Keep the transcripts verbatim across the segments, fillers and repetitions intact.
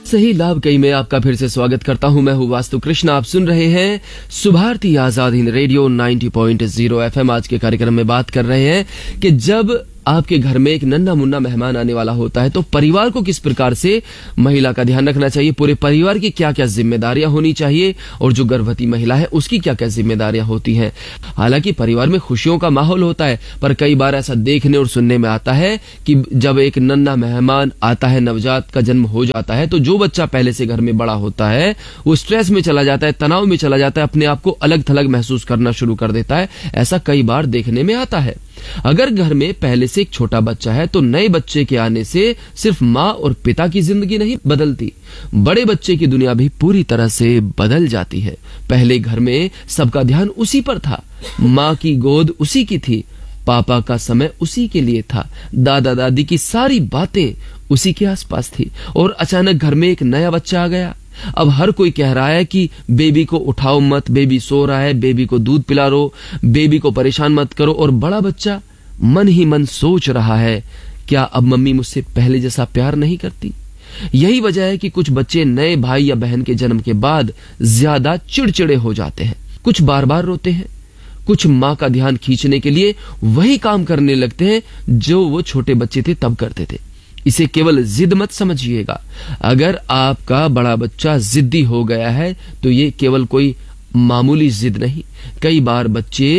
सही लाभ कई में आपका फिर से स्वागत करता हूं। मैं हूं वास्तु कृष्ण। आप सुन रहे हैं सुभारती आजाद हिंद रेडियो नब्बे पॉइंट ज़ीरो एफएम। आज के कार्यक्रम में बात कर रहे हैं कि जब आपके घर में एक नन्हा मुन्ना मेहमान आने वाला होता है तो परिवार को किस प्रकार से महिला का ध्यान रखना चाहिए, पूरे परिवार की क्या क्या जिम्मेदारियां होनी चाहिए और जो गर्भवती महिला है उसकी क्या क्या जिम्मेदारियां होती हैं। हालांकि परिवार में खुशियों का माहौल होता है, पर कई बार ऐसा देखने और सुनने में आता है कि जब एक नन्हा मेहमान आता है, नवजात का जन्म हो जाता है, तो जो बच्चा पहले से घर में बड़ा होता है वो स्ट्रेस में चला जाता है, तनाव में चला जाता है, अपने आप को अलग थलग महसूस करना शुरू कर देता है। ऐसा कई बार देखने में आता है। अगर घर में पहले से एक छोटा बच्चा है तो नए बच्चे के आने से सिर्फ माँ और पिता की जिंदगी नहीं बदलती, बड़े बच्चे की दुनिया भी पूरी तरह से बदल जाती है। पहले घर में सबका ध्यान उसी पर था, माँ की गोद उसी की थी, पापा का समय उसी के लिए था, दादा दादी की सारी बातें उसी के आसपास थी। और अचानक घर में एक नया बच्चा आ गया। अब हर कोई कह रहा है कि बेबी को उठाओ मत, बेबी सो रहा है, बेबी को दूध पिला लो, बेबी को परेशान मत करो। और बड़ा बच्चा मन ही मन सोच रहा है, क्या अब मम्मी मुझसे पहले जैसा प्यार नहीं करती? यही वजह है कि कुछ बच्चे नए भाई या बहन के जन्म के बाद ज्यादा चिड़चिड़े हो जाते हैं, कुछ बार बार रोते हैं, कुछ माँ का ध्यान खींचने के लिए वही काम करने लगते हैं जो वो छोटे बच्चे थे तब करते थे। इसे केवल जिद मत समझिएगा। अगर आपका बड़ा बच्चा जिद्दी हो गया है तो ये केवल कोई मामूली जिद नहीं। कई बार बच्चे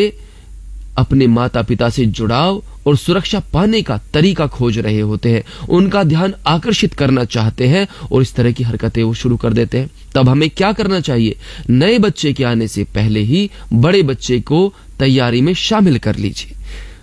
अपने माता पिता से जुड़ाव और सुरक्षा पाने का तरीका खोज रहे होते हैं, उनका ध्यान आकर्षित करना चाहते हैं और इस तरह की हरकतें वो शुरू कर देते हैं। तब हमें क्या करना चाहिए? नए बच्चे के आने से पहले ही बड़े बच्चे को तैयारी में शामिल कर लीजिए।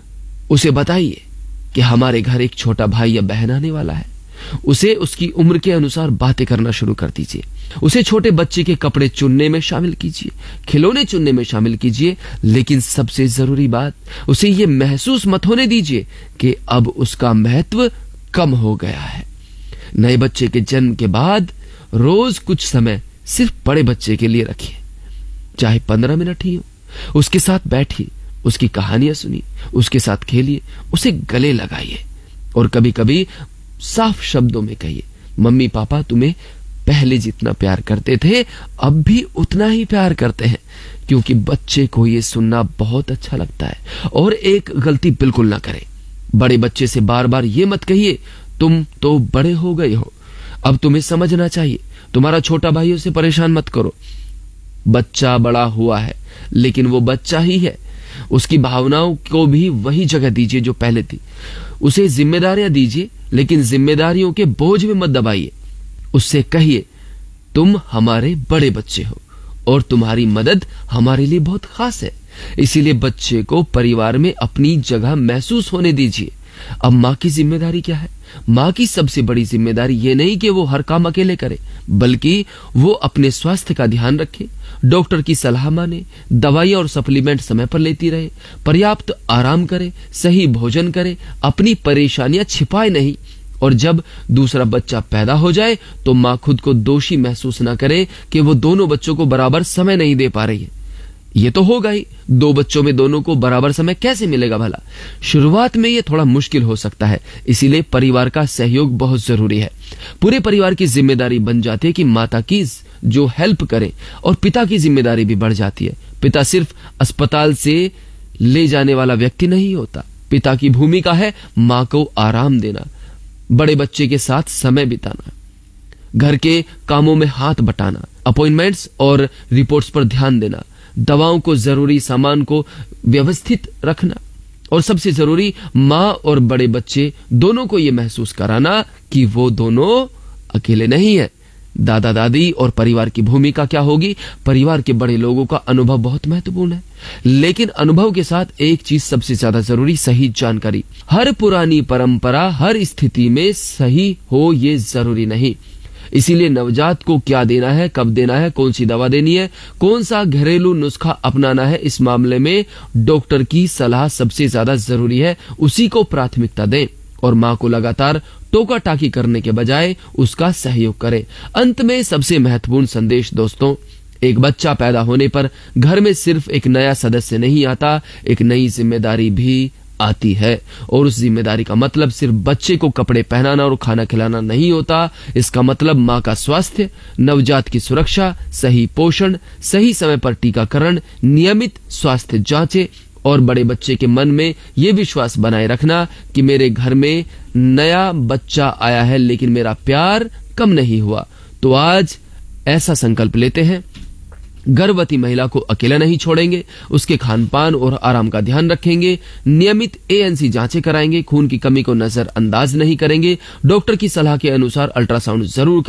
उसे बताइए कि हमारे घर एक छोटा भाई या बहन आने वाला है। उसे उसकी उम्र के अनुसार बातें करना शुरू कर दीजिए। उसे छोटे बच्चे के कपड़े चुनने में शामिल कीजिए, खिलौने चुनने में शामिल कीजिए। लेकिन सबसे जरूरी बात, उसे यह महसूस मत होने दीजिए कि अब उसका महत्व कम हो गया है। नए बच्चे के जन्म के बाद रोज कुछ समय सिर्फ बड़े बच्चे के लिए रखिए, चाहे पंद्रह मिनट ही हो। उसके साथ बैठिए, उसकी कहानियां सुनिए, उसके साथ खेलिए, उसे गले लगाइए और कभी कभी साफ शब्दों में कहिए, मम्मी पापा तुम्हें पहले जितना प्यार करते थे अब भी उतना ही प्यार करते हैं। क्योंकि बच्चे को ये सुनना बहुत अच्छा लगता है। और एक गलती बिल्कुल ना करें, बड़े बच्चे से बार बार ये मत कहिए तुम तो बड़े हो गए हो, अब तुम्हें समझना चाहिए, तुम्हारा छोटा भाई उसे परेशान मत करो। बच्चा बड़ा हुआ है लेकिन वो बच्चा ही है, उसकी भावनाओं को भी वही जगह दीजिए जो पहले थी। उसे जिम्मेदारियां दीजिए लेकिन जिम्मेदारियों के बोझ में मत दबाइए। उससे कहिए तुम हमारे बड़े बच्चे हो और तुम्हारी मदद हमारे लिए बहुत खास है। इसीलिए बच्चे को परिवार में अपनी जगह महसूस होने दीजिए। अब माँ की जिम्मेदारी क्या है? माँ की सबसे बड़ी जिम्मेदारी ये नहीं कि वो हर काम अकेले करे, बल्कि वो अपने स्वास्थ्य का ध्यान रखे, डॉक्टर की सलाह माने, दवाइयां और सप्लीमेंट समय पर लेती रहे, पर्याप्त आराम करे, सही भोजन करे, अपनी परेशानियां छिपाए नहीं। और जब दूसरा बच्चा पैदा हो जाए तो माँ खुद को दोषी महसूस ना करे कि वो दोनों बच्चों को बराबर समय नहीं दे पा रही है। ये तो होगा ही, दो बच्चों में दोनों को बराबर समय कैसे मिलेगा भला? शुरुआत में ये थोड़ा मुश्किल हो सकता है, इसीलिए परिवार का सहयोग बहुत जरूरी है। पूरे परिवार की जिम्मेदारी बन जाती है कि माता की जो हेल्प करे और पिता की जिम्मेदारी भी बढ़ जाती है। पिता सिर्फ अस्पताल से ले जाने वाला व्यक्ति नहीं होता। पिता की भूमिका है माँ को आराम देना, बड़े बच्चे के साथ समय बिताना, घर के कामों में हाथ बटाना, अपॉइंटमेंट्स और रिपोर्ट्स पर ध्यान देना, दवाओं को, जरूरी सामान को व्यवस्थित रखना और सबसे जरूरी माँ और बड़े बच्चे दोनों को यह महसूस कराना कि वो दोनों अकेले नहीं है। दादा दादी और परिवार की भूमिका क्या होगी? परिवार के बड़े लोगों का अनुभव बहुत महत्वपूर्ण है, लेकिन अनुभव के साथ एक चीज सबसे ज्यादा जरूरी, सही जानकारी। हर पुरानी परंपरा हर स्थिति में सही हो ये जरूरी नहीं। इसीलिए नवजात को क्या देना है, कब देना है, कौन सी दवा देनी है, कौन सा घरेलू नुस्खा अपनाना है, इस मामले में डॉक्टर की सलाह सबसे ज्यादा जरूरी है। उसी को प्राथमिकता दें और माँ को लगातार टोका टाकी करने के बजाय उसका सहयोग करें। अंत में सबसे महत्वपूर्ण संदेश दोस्तों, एक बच्चा पैदा होने पर घर में सिर्फ एक नया सदस्य नहीं आता, एक नई जिम्मेदारी भी आती है। और उस जिम्मेदारी का मतलब सिर्फ बच्चे को कपड़े पहनाना और खाना खिलाना नहीं होता। इसका मतलब माँ का स्वास्थ्य, नवजात की सुरक्षा, सही पोषण, सही समय पर टीकाकरण, नियमित स्वास्थ्य जांचें और बड़े बच्चे के मन में यह विश्वास बनाए रखना कि मेरे घर में नया बच्चा आया है लेकिन मेरा प्यार कम नहीं हुआ। तो आज ऐसा संकल्प लेते हैं, गर्भवती महिला को अकेला नहीं छोड़ेंगे, उसके खान पान और आराम का ध्यान रखेंगे, नियमित एएनसी जांचें कराएंगे, खून की कमी को नजरअंदाज नहीं करेंगे, डॉक्टर की सलाह के अनुसार अल्ट्रासाउंड जरूर